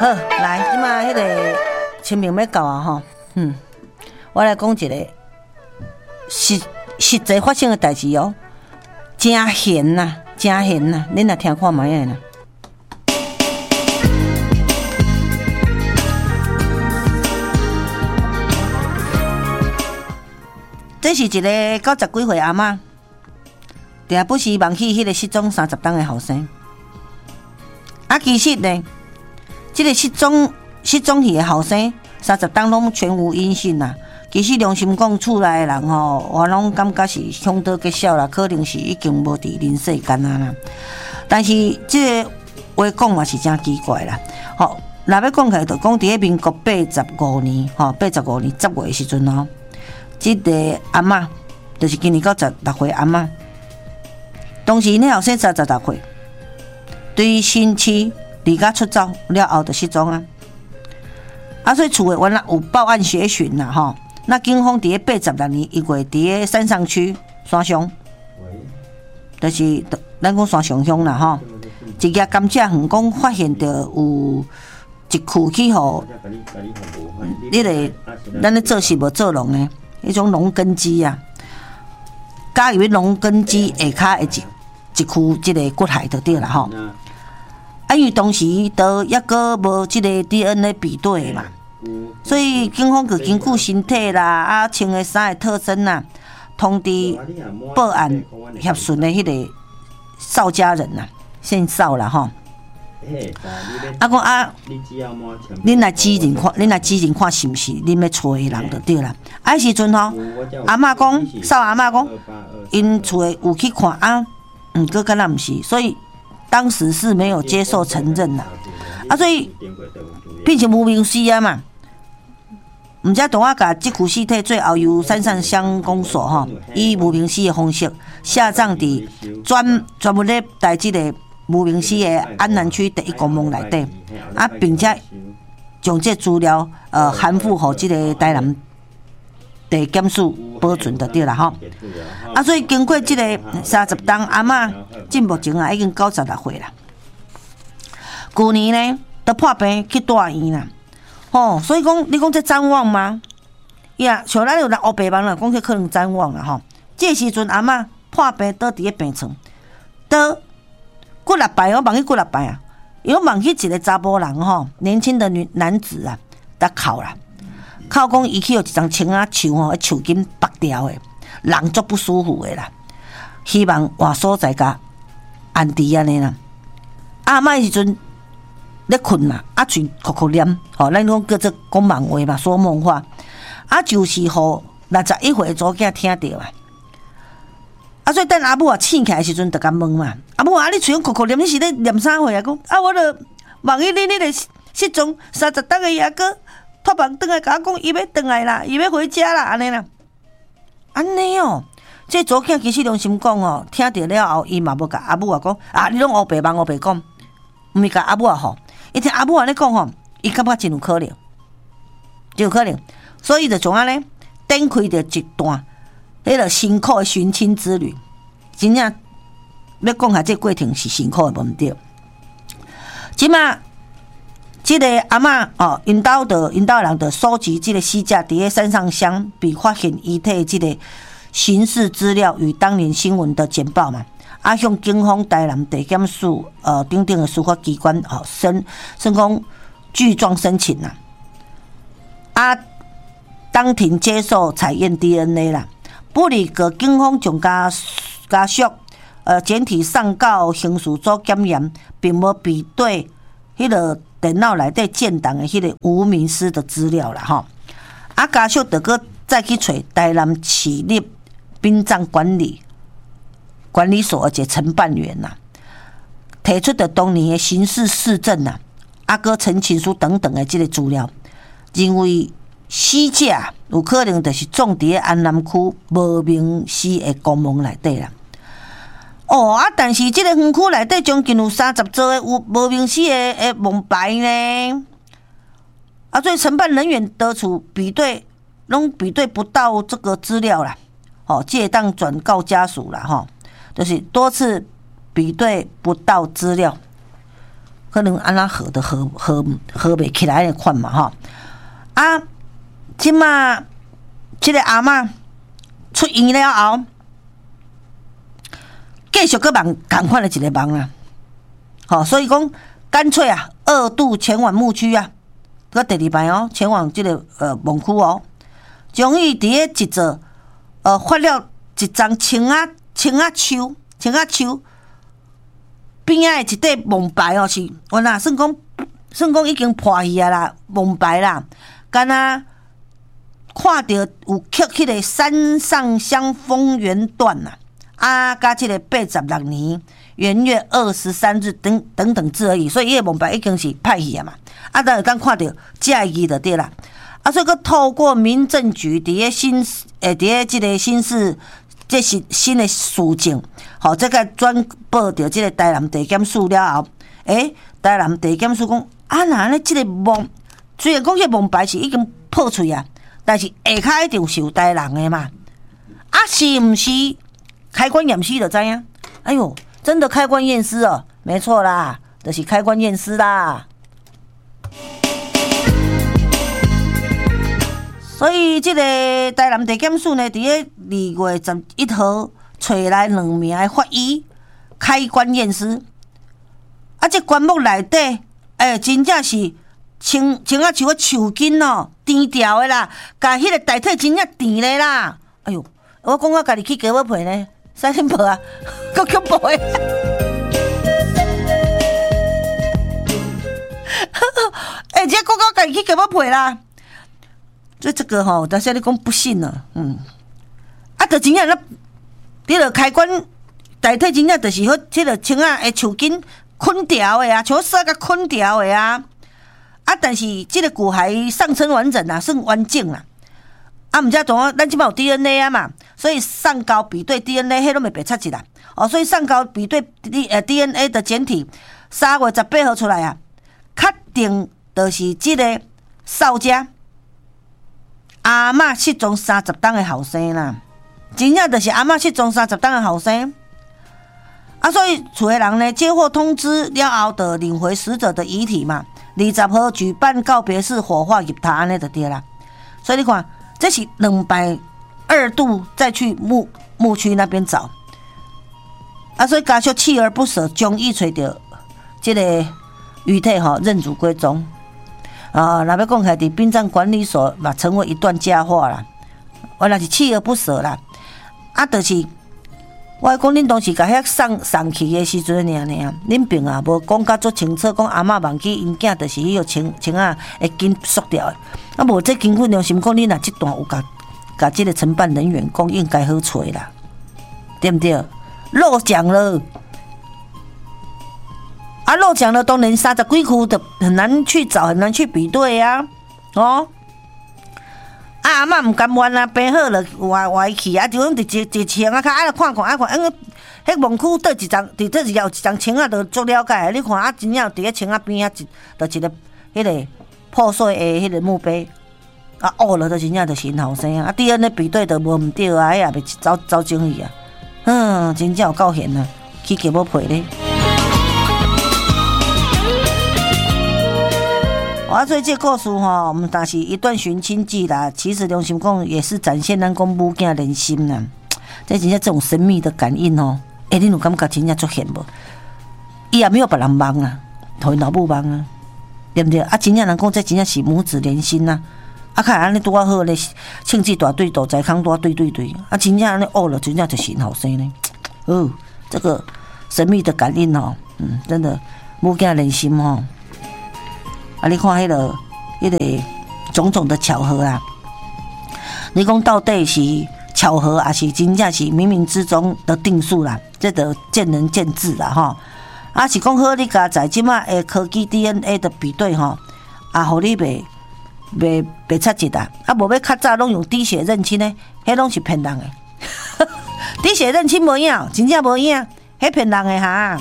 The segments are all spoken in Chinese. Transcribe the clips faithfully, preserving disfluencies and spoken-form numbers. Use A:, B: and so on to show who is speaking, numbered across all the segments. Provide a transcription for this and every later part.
A: 好，来，即马迄个清明要到啊吼，嗯，我来讲一个实实际发生的代志哦，真悬呐，真悬呐，恁来听看卖诶啦。这是一个九十几岁阿嬷，定不时忘记迄个失踪三十档的后生。啊，其实呢，这个失踪失踪去的后生三十档拢全无音讯啦。其实良心讲，厝内的人吼，我拢感觉是凶多吉少啦，可能是已经无伫人世间啊啦。但是这个话讲嘛是真奇怪啦。吼，若要讲起来，就讲伫咧民国八十五年，吼，八十五年十月的时阵哦。这个阿嬷就是今年到十六岁阿嬷，当时那后生才十六岁，对新妻离家出走了后就失踪啊。啊，所以厝的原来有报案协寻啦吼。那警方伫咧八十六年一月伫咧山上区山上，就是咱讲山上乡啦吼，一家甘蔗园讲发现着有一区去互迄个咱咧做事无做农呢。迄种农耕机啊，加入去农耕机下骹的一一区即个骨骸就对啦吼。啊，因为当时都抑个无即个 D N A 比对嘛，所以警方就根据身体啦、啊穿的衫的特征啦，通知报案协顺的迄个邵家人呐，姓邵啦吼。啊，讲啊，恁来指认看，恁来指认看是毋是恁要找的人就对啦。啊，时阵吼，阿嬷讲，少阿嬷讲，因厝的有去看啊，嗯，个敢若毋是，所以当时是没有接受承认啦。啊，所以变成无名尸啊嘛。毋知同我甲即具尸体最后由山上乡公所吼，以无名尸的方式下葬伫专专门咧带即个。无名尸的安南区第一公墓内底，啊，并且将这资料呃函付予这个台南地检署保存就对啦吼。啊，所以经过这个三十档阿嬷，至目前啊已经九十六岁啦。去年呢，都破病去大院啦，吼、哦，所以讲你讲这展望吗？呀，像咱有人黑白帮啦，讲这可能展望啦吼。这时阵阿嬷破病倒伫咧病床，倒。过六摆，我问去过六摆啊！有问去一个查甫人吼，年轻的女男子啊，得哭啦，哭讲伊去有一张青啊树吼，树根拔掉的，人足不舒服的啦。希望换所在甲安迪安尼啦。阿嬷时阵咧困啦，啊嘴哭哭念，吼，咱讲叫做讲梦话嘛，说梦话，啊就是互六十一岁左囝听到啊。啊，所以等阿母啊醒起来的时阵，就甲问嘛，阿母啊，你嘴哭哭念，你是咧念啥货啊？讲啊，我著望伊恁迄个失踪三十档的阿哥托梦转来，甲我讲伊要转来啦，伊要回家啦，安尼啦，安尼哦。这左囝其实良心讲哦，听到了后，伊嘛无甲阿母啊讲啊，你拢黑白梦黑白讲，毋是甲阿母啊吼，伊听阿母安尼讲吼，伊感觉真有可能，真有可能，所以就从安尼展开着一段。迄个辛苦的寻亲之旅，真正要讲下这过程是辛苦的，无毋对。即马，即个阿嬷哦，因兜的因兜人的收集即个死者伫咧山上乡被发现遗体的即个刑事资料与当年新闻的简报嘛，啊向警方台南地检署呃等等的司法机关哦申申讲具状申请啦，啊当庭接受采验 D N A 啦。不哩个警方将家家属呃简体上告刑事组检验，并无比对迄个电脑内底建档的迄个无名尸的资料啦吼。啊，家属得个再去找台南市立殡葬管理管理所而且承办员呐，提出的当年的刑事事证呐，啊个陈情书等等的这个资料，认为。死者有可能就是种伫安南区无名尸的公墓内底啦。哦啊，但是即个园区内底将近有三十座的有无名尸的诶墓牌呢。啊，所以承办人员得出比对，拢比对不到这个资料啦。哦，借当转告家属啦，吼、哦，就是多次比对不到资料。 可能安那合的合合合袂起来的款嘛吼。啊，即马即个阿嬷出院了后，继续个梦同款的一个梦啊。吼，所以讲干脆啊，二度前往牧区啊，个第二摆哦，前往即个呃梦区哦，终于伫个一座呃发了一张青啊青啊树青啊树边仔的一块梦牌哦，是我呐算讲算讲已经破去啊啦，梦牌啦，敢若看到有刻迄个山上香风元段呐，啊，甲即个八十六年元月二十三日等等等字而已，所以伊个梦牌已经是歹去啊嘛，啊，当然当看到这字就对啦，啊，所以佮透过民政局伫个新诶，伫个即个新市。这是新的事情，好，这个转报到这个台南地检署了后，诶，台南地检署讲啊，那呢，这个梦虽然讲这梦牌是已经破碎啊，但是下骹一定是有台南的嘛，啊，是毋是开关验尸就知影？哎呦，真的开关验尸哦，没错啦，就是开关验尸啦。所以，这个台南地检署呢，伫个二月十一号找来两名的法医开棺验尸。啊，这棺木内底，哎、欸，真正是青青啊像个树根哦，甜掉的啦，甲迄个大体真正甜的啦。哎呦，我讲我家己去鸡要配呢，使恁配啊，够恐怖的。哎、欸，这讲我家己去鸡要配啦。所以这个吼，但是你讲不信了，嗯，啊，就真正那，你著开关代替真正就是好，即个青仔的树根捆掉的啊，像沙甲捆掉的啊，啊，但是即个骨骸尚称完整啊，算完整啦，啊，毋知怎啊，咱即摆有 D N A 啊嘛，所以上高比对 D N A 迄拢袂白插一啦，哦，所以上高比对 D 呃 D N A 的简体，三月十八号出来啊，确定就是即个少姐。阿嬷失踪三十天的后生啦，真正就是阿嬷失踪三十天的后生。啊，所以厝的人呢接获通知了后，就领回死者的遗体嘛。二十号举办告别式火化入塔，安尼就对啦。所以你看，这是两百二度再去牧牧区那边找。啊，所以家属锲而不舍，终于找到这个遗体吼认祖归宗。啊，若要讲起来，伫殡葬管理所嘛，成为一段佳话啦。我若是锲而不舍啦，啊，就是我讲恁当时甲遐送送去的时阵尔尔，恁并也无讲甲足清楚，讲阿嬷忘记因囝，就是迄个青青仔会紧缩掉的。啊，无这经过良心讲，恁若这段有甲甲这个承办人员讲，应该好找啦，对不对？漏讲了。啊，漏讲了，当然三十几区的很难去找，很难去比对呀、啊，哦。啊，阿嬷唔甘愿啊，病好了，歪歪去啊，就讲直直直墙啊，较爱看看，爱看，因为迄墓区倒一张，伫倒一有一张墙啊，就足了解。你看啊，真正伫咧墙啊边啊，一就一个迄个破碎的迄个墓碑，啊，乌了，就真正就是因后生啊。第二呢比对就无唔对啊，迄也袂走走正去啊，嗯，真正有够闲啊，去给要赔咧。啊，所以这故事吼，毋但是一段寻亲记啦，其实良心讲也是展现咱讲母囝人心啦。这真正这种神秘的感应哦，哎、欸，你有感觉真正足现无？伊也没有别人帮啊，同老母帮啊，对不对？啊，真正人讲这真正是母子连心呐、啊。啊，看安尼拄啊好咧，庆记大队、大财康多对对对，啊，真正安尼哦了，真正就是好生呢。哦，这个神秘的感应哦，嗯，真的母囝人心哦。啊！你看迄、那个、迄、那个种种的巧合啊！你讲到底是巧合，还是真正是冥冥之中的定数啦？这得见仁见智啦，哈！啊，是讲好你家在即马诶科技 D N A 的比对吼，啊，互你袂袂袂插一啦！啊，无要较早拢用滴血认亲呢，迄拢是骗人诶！滴血认亲无影，真正无影，迄骗人诶哈！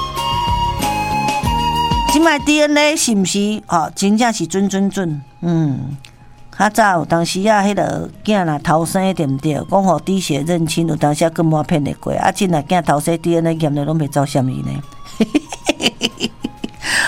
A: 即摆 D N A 是毋是哦？真正是准准准，嗯，较早有当时啊，迄个囝若头生对毋对？讲互滴血认亲，有当时啊，根本骗得过。啊，真若囝头生 D N A 验了拢袂走啥物呢？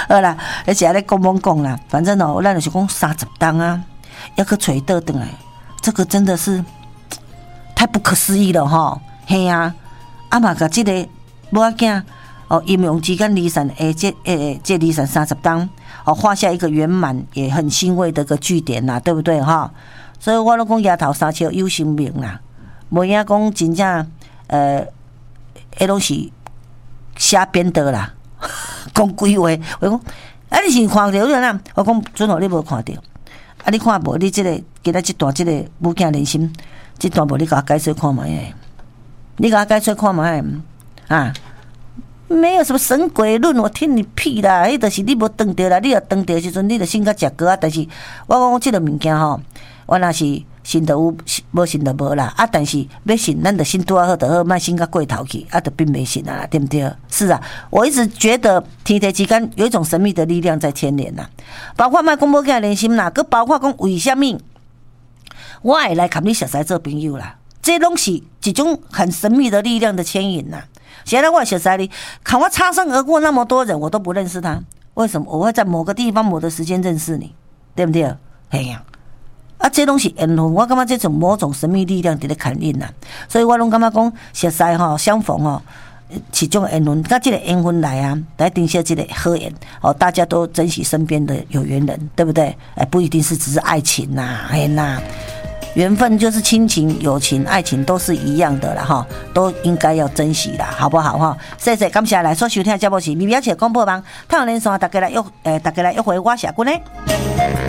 A: 好啦，而且还咧讲懵讲啦，反正哦，咱就是讲三十档啊，要去找倒转来，这个真的是太不可思议了哈！嘿啊，啊嘛甲这个某仔囝哦，阴阳之间离散，诶，这诶这离散三十档，哦，画下一个圆满，也很欣慰的一个句点啦，对不对哈？所以我都讲丫头三笑有生命啦，无影讲真正呃，迄拢是写编的啦，讲鬼话，我讲啊，你是看到有人啊？我讲准哦，你无看到，啊，你看无？你这个今仔这段这个母囝人心，这段无你甲我解说看卖诶，你甲我解说看卖啊？没有什么神鬼论，我听你屁啦！迄就是你无当着啦，你若当着时阵，你就先甲食糕啊。但是我讲这个物件吼，我若是信就有，无信就无啦。啊，但是要信，咱就信拄啊好就好，莫信甲过头去，啊，就并没信啊，对不对？是啊，我一直觉得天地之间有一种神秘的力量在牵连呐，包括莫讲无见人心啦，佮包括讲为什么我会来甲你熟识做朋友啦？这拢是一种很神秘的力量的牵引呐。现在我熟识你，看我擦身而过那么多人，我都不认识他，为什么我会在某个地方、某的时间认识你？对不对？哎呀，啊，这东西缘分，我感觉这种某种神秘力量在咧牵引呐，所以我拢感觉讲熟识吼、相逢吼，是种缘分。那这个缘分来啊，来定下这个好缘哦，大家都珍惜身边的有缘人，对不对？哎，不一定是只是爱情呐，哎呐。缘分就是亲情、友情、爱情都是一样的啦哈，都应该要珍惜啦，好不好哈？谢谢，感谢来所收听的节目是咪咪姐广播网，太阳连线大家来约，诶，大家来约会我社群呢。